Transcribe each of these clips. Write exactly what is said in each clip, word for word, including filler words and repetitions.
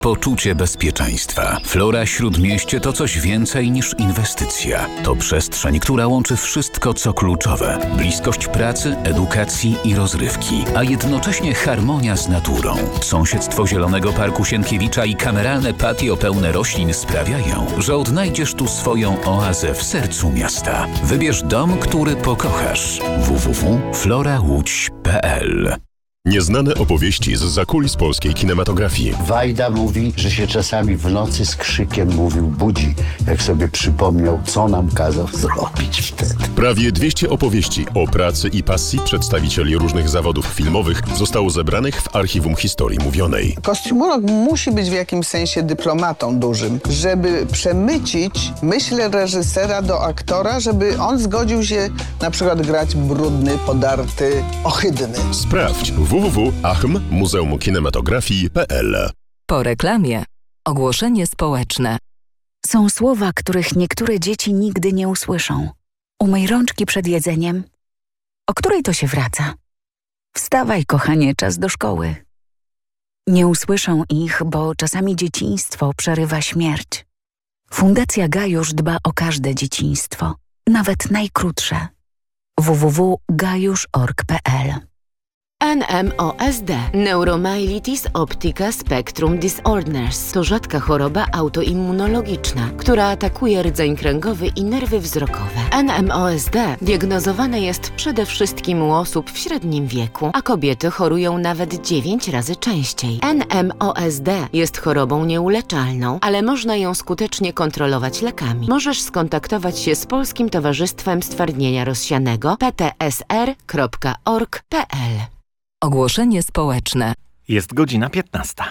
Poczucie bezpieczeństwa. Flora Śródmieście to coś więcej niż inwestycja. To przestrzeń, która łączy wszystko, co kluczowe. Bliskość pracy, edukacji i rozrywki, a jednocześnie harmonia z naturą. Sąsiedztwo Zielonego Parku Sienkiewicza i kameralne patio pełne roślin sprawiają, że odnajdziesz tu swoją oazę w sercu miasta. Wybierz dom, który pokochasz. w w w kropka flora łódź kropka p l. Nieznane opowieści z zakulis polskiej kinematografii. Wajda mówi, że się czasami w nocy z krzykiem mówił budzi, jak sobie przypomniał, co nam kazał zrobić wtedy. Prawie dwieście opowieści o pracy i pasji przedstawicieli różnych zawodów filmowych zostało zebranych w Archiwum Historii Mówionej. Kostiumolog musi być w jakimś sensie dyplomatą dużym, żeby przemycić myśl reżysera do aktora, żeby on zgodził się na przykład grać brudny, podarty, ohydny. Sprawdź w w w kropka achm muzeum kinematografii kropka p l. Po reklamie ogłoszenie społeczne. Są słowa, których niektóre dzieci nigdy nie usłyszą. Umyj rączki przed jedzeniem. O której to się wraca? Wstawaj, kochanie, czas do szkoły. Nie usłyszą ich, bo czasami dzieciństwo przerywa śmierć. Fundacja Gajusz dba o każde dzieciństwo, nawet najkrótsze. w w w kropka gajusz kropka org kropka p l. N M O S D – Neuromyelitis Optica Spectrum Disorders to rzadka choroba autoimmunologiczna, która atakuje rdzeń kręgowy i nerwy wzrokowe. N M O S D diagnozowane jest przede wszystkim u osób w średnim wieku, a kobiety chorują nawet dziewięć razy częściej. N M O S D jest chorobą nieuleczalną, ale można ją skutecznie kontrolować lekami. Możesz skontaktować się z Polskim Towarzystwem Stwardnienia Rozsianego p t s r kropka org kropka p l. Ogłoszenie społeczne. Jest godzina piętnasta.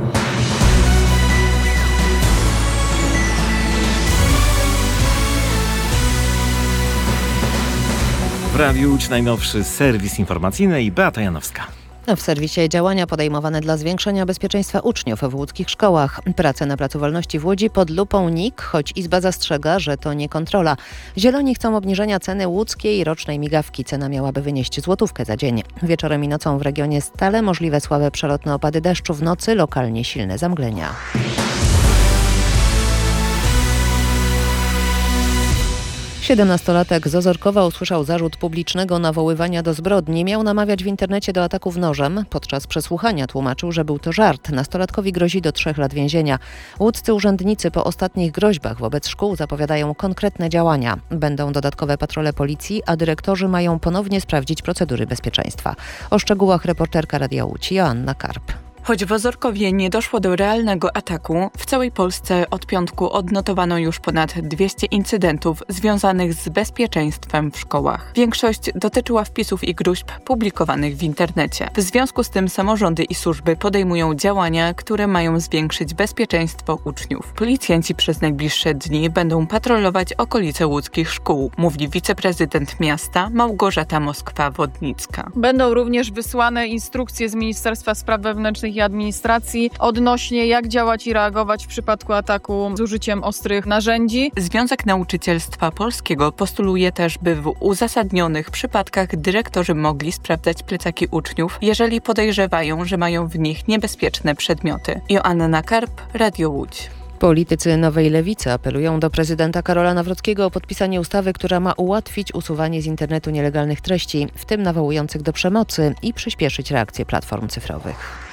W Radiu Łódź najnowszy serwis informacyjny i Beata Janowska. W serwisie działania podejmowane dla zwiększenia bezpieczeństwa uczniów w łódzkich szkołach. Prace na Placu Wolności w Łodzi pod lupą N I K, choć Izba zastrzega, że to nie kontrola. Zieloni chcą obniżenia ceny łódzkiej rocznej migawki. Cena miałaby wynieść złotówkę za dzień. Wieczorem i nocą w regionie stale możliwe słabe przelotne opady deszczu, w nocy lokalnie silne zamglenia. Siedemnastolatek z Ozorkowa usłyszał zarzut publicznego nawoływania do zbrodni. Miał namawiać w internecie do ataków nożem. Podczas przesłuchania tłumaczył, że był to żart. Nastolatkowi grozi do trzech lat więzienia. Łódzcy urzędnicy po ostatnich groźbach wobec szkół zapowiadają konkretne działania. Będą dodatkowe patrole policji, a dyrektorzy mają ponownie sprawdzić procedury bezpieczeństwa. O szczegółach reporterka Radia Łódź Joanna Karp. Choć w Ozorkowie nie doszło do realnego ataku, w całej Polsce od piątku odnotowano już ponad dwieście incydentów związanych z bezpieczeństwem w szkołach. Większość dotyczyła wpisów i gruźb publikowanych w internecie. W związku z tym samorządy i służby podejmują działania, które mają zwiększyć bezpieczeństwo uczniów. Policjanci przez najbliższe dni będą patrolować okolice łódzkich szkół, mówi wiceprezydent miasta Małgorzata Moskwa-Wodnicka. Będą również wysłane instrukcje z Ministerstwa Spraw Wewnętrznych i Administracji odnośnie jak działać i reagować w przypadku ataku z użyciem ostrych narzędzi. Związek Nauczycielstwa Polskiego postuluje też, by w uzasadnionych przypadkach dyrektorzy mogli sprawdzać plecaki uczniów, jeżeli podejrzewają, że mają w nich niebezpieczne przedmioty. Joanna Karp, Radio Łódź. Politycy Nowej Lewicy apelują do prezydenta Karola Nawrockiego o podpisanie ustawy, która ma ułatwić usuwanie z internetu nielegalnych treści, w tym nawołujących do przemocy, i przyspieszyć reakcję platform cyfrowych.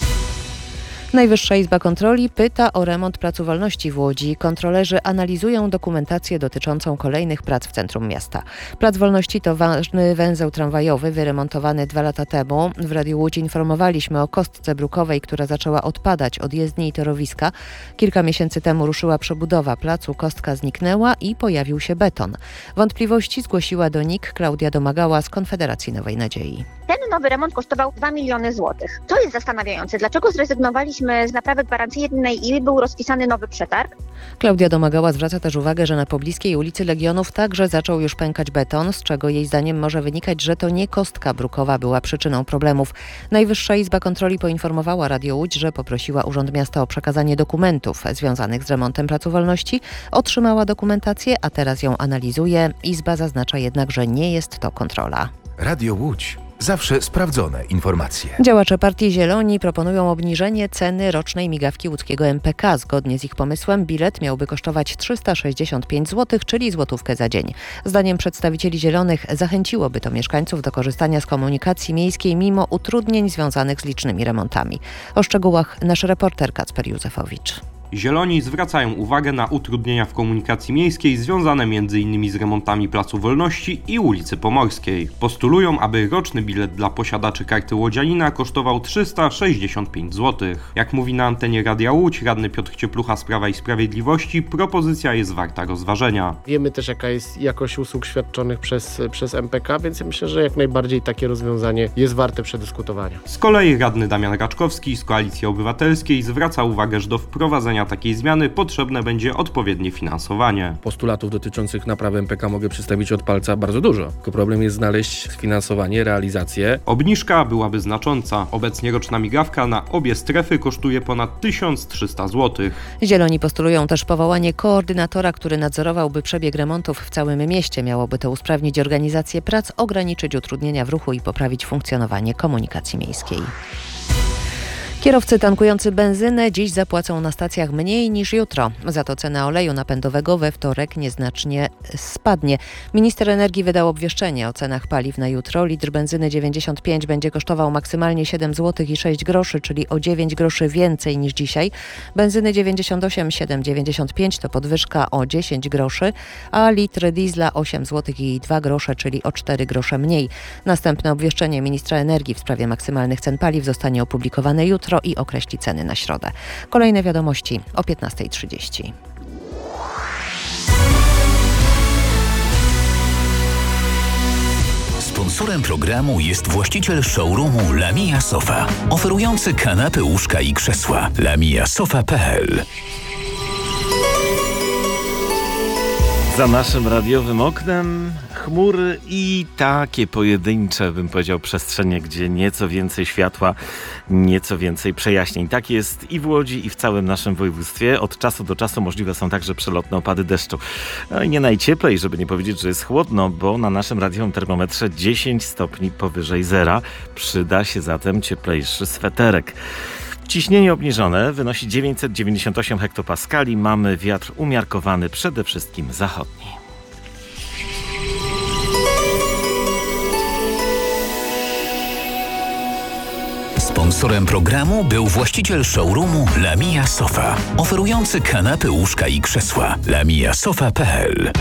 Najwyższa Izba Kontroli pyta o remont Placu Wolności w Łodzi. Kontrolerzy analizują dokumentację dotyczącą kolejnych prac w centrum miasta. Plac Wolności to ważny węzeł tramwajowy wyremontowany dwa lata temu. W Radiu Łódź informowaliśmy o kostce brukowej, która zaczęła odpadać od jezdni i torowiska. Kilka miesięcy temu ruszyła przebudowa placu, kostka zniknęła i pojawił się beton. Wątpliwości zgłosiła do N I K Klaudia Domagała z Konfederacji Nowej Nadziei. Ten nowy remont kosztował dwa miliony złotych. To jest zastanawiające. Dlaczego zrezygnowaliśmy z naprawy gwarancyjnej i był rozpisany nowy przetarg? Klaudia Domagała zwraca też uwagę, że na pobliskiej ulicy Legionów także zaczął już pękać beton, z czego jej zdaniem może wynikać, że to nie kostka brukowa była przyczyną problemów. Najwyższa Izba Kontroli poinformowała Radio Łódź, że poprosiła Urząd Miasta o przekazanie dokumentów związanych z remontem Placu Wolności. Otrzymała dokumentację, a teraz ją analizuje. Izba zaznacza jednak, że nie jest to kontrola. Radio Łódź. Zawsze sprawdzone informacje. Działacze partii Zieloni proponują obniżenie ceny rocznej migawki łódzkiego M P K. Zgodnie z ich pomysłem bilet miałby kosztować trzysta sześćdziesiąt pięć złotych, czyli złotówkę za dzień. Zdaniem przedstawicieli Zielonych zachęciłoby to mieszkańców do korzystania z komunikacji miejskiej mimo utrudnień związanych z licznymi remontami. O szczegółach nasz reporter Kacper Józefowicz. Zieloni zwracają uwagę na utrudnienia w komunikacji miejskiej związane między innymi z remontami Placu Wolności i ulicy Pomorskiej. Postulują, aby roczny bilet dla posiadaczy karty łodzianina kosztował trzysta sześćdziesiąt pięć złotych. Jak mówi na antenie Radia Łódź radny Piotr Cieplucha z Prawa i Sprawiedliwości, propozycja jest warta rozważenia. Wiemy też, jaka jest jakość usług świadczonych przez, przez M P K, więc ja myślę, że jak najbardziej takie rozwiązanie jest warte przedyskutowania. Z kolei radny Damian Raczkowski z Koalicji Obywatelskiej zwraca uwagę, że do wprowadzenia takiej zmiany potrzebne będzie odpowiednie finansowanie. Postulatów dotyczących naprawy M P K mogę przedstawić od palca bardzo dużo. Tylko problem jest znaleźć finansowanie, realizację. Obniżka byłaby znacząca. Obecnie roczna migawka na obie strefy kosztuje ponad tysiąc trzysta złotych. Zieloni postulują też powołanie koordynatora, który nadzorowałby przebieg remontów w całym mieście. Miałoby to usprawnić organizację prac, ograniczyć utrudnienia w ruchu i poprawić funkcjonowanie komunikacji miejskiej. Kierowcy tankujący benzynę dziś zapłacą na stacjach mniej niż jutro. Za to cena oleju napędowego we wtorek nieznacznie spadnie. Minister energii wydał obwieszczenie o cenach paliw na jutro. Litr benzyny dziewięćdziesiąt pięć będzie kosztował maksymalnie siedem złotych i sześć groszy, czyli o dziewięć groszy więcej niż dzisiaj. Benzyny dziewięćdziesiąt osiem siedem dziewięćdziesiąt pięć to podwyżka o dziesięć groszy, a litr diesla osiem złotych i dwa grosze, czyli o cztery grosze mniej. Następne obwieszczenie ministra energii w sprawie maksymalnych cen paliw zostanie opublikowane jutro i określi ceny na środę. Kolejne wiadomości o piętnasta trzydzieści. Sponsorem programu jest właściciel showroomu Lamia Sofa, oferujący kanapy, łóżka i krzesła. lamia sofa kropka p l. Za naszym radiowym oknem chmury i takie pojedyncze, bym powiedział, przestrzenie, gdzie nieco więcej światła, nieco więcej przejaśnień. Tak jest i w Łodzi, i w całym naszym województwie. Od czasu do czasu możliwe są także przelotne opady deszczu. No i nie najcieplej, żeby nie powiedzieć, że jest chłodno, bo na naszym radiowym termometrze dziesięć stopni powyżej zera. Przyda się zatem cieplejszy sweterek. Ciśnienie obniżone wynosi dziewięćset dziewięćdziesiąt osiem hektopaskali. Mamy wiatr umiarkowany, przede wszystkim zachodni. Sponsorem programu był właściciel showroomu Lamia Sofa, oferujący kanapy, łóżka i krzesła. lamia sofa kropka p l.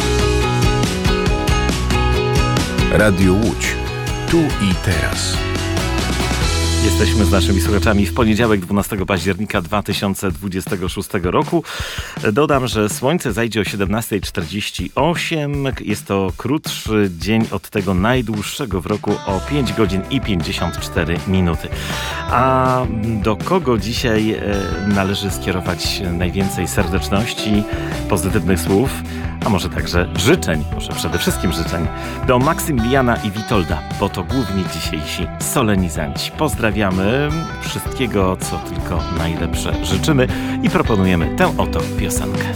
Radio Łódź. Tu i teraz. Jesteśmy z naszymi słuchaczami w poniedziałek dwunastego października dwa tysiące dwudziestego szóstego roku. Dodam, że słońce zajdzie o siedemnasta czterdzieści osiem. Jest to krótszy dzień od tego najdłuższego w roku o pięć godzin i pięćdziesiąt cztery minuty. A do kogo dzisiaj należy skierować najwięcej serdeczności, pozytywnych słów, a może także życzeń, może przede wszystkim życzeń, do Maksymiliana i Witolda, bo to głównie dzisiejsi solenizanci. Pozdrawiamy, wszystkiego co tylko najlepsze życzymy i proponujemy tę oto piosenkę.